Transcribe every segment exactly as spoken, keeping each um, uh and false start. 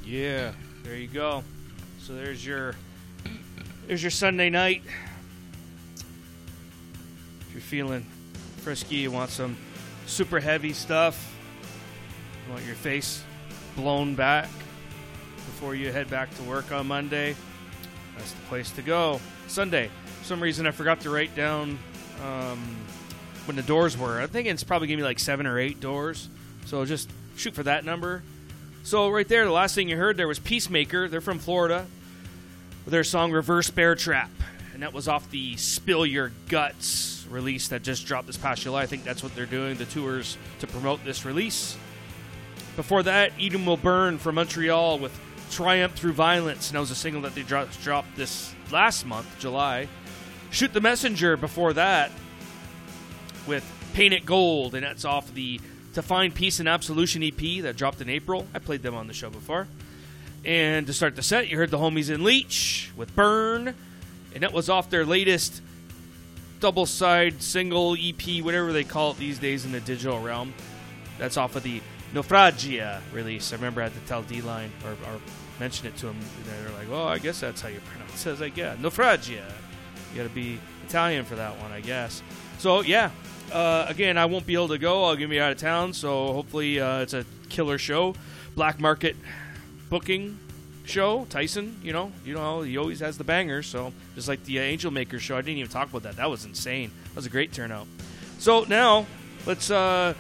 Yeah, there you go. So there's your there's your Sunday night. If you're feeling frisky, you want some super heavy stuff, you want your face blown back before you head back to work on Monday, that's the place to go. Sunday, for some reason I forgot to write down um, when the doors were. I think it's probably going to be like seven or eight doors, so just shoot for that number. So right there, the last thing you heard there was Peacemaker. They're from Florida with their song Reverse Bear Trap, and that was off the Spill Your Guts release that just dropped this past July. I think that's what they're doing, the tours to promote this release. Before that, Eden Will Burn from Montreal with Triumph Through Violence, and that was a single that they dro- dropped this last month, July. Shoot the Messenger before that with Paint It Gold, and that's off the To Find Peace and Absolution E P that dropped in April. I played them on the show before. And to start the set, you heard the homies in Leech with Burn, and that was off their latest double-side single E P, whatever they call it these days in the digital realm. That's off of the Naufragia release. I remember I had to tell D-Line or, or mention it to him. They're like, well, I guess that's how you pronounce it. I was like, yeah, Naufragia. You got to be Italian for that one, I guess. So, yeah. Uh, again, I won't be able to go. I'll be out of town, so hopefully uh, it's a killer show. Black Market booking show. Tyson, you know, you know, he always has the bangers. So just like the uh, Angel Maker show, I didn't even talk about that. That was insane. That was a great turnout. So now let's uh,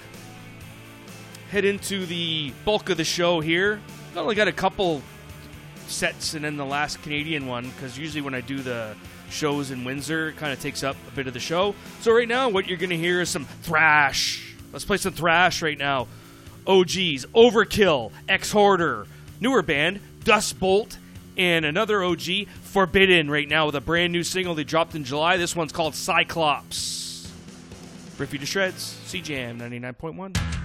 head into the bulk of the show here. I only got a couple sets and then the last Canadian one, because usually when I do the shows in Windsor, it kind of takes up a bit of the show. So right now what you're going to hear is some thrash. Let's play some thrash right now. O Gs, Overkill, Ex-Hoarder, newer band, Dust Bolt, and another O G, Forbidden, right now with a brand new single they dropped in July. This one's called Cyclops. Riffy to Shreds, C J M ninety-nine point one.